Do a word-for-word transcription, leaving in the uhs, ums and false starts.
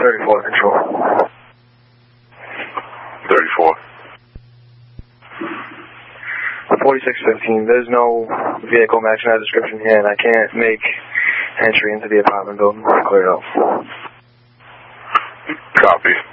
thirty-four, control. thirty-four. forty-six fifteen, there's no vehicle matching that description here, and I can't make entry into the apartment building. Clear it out. Copy.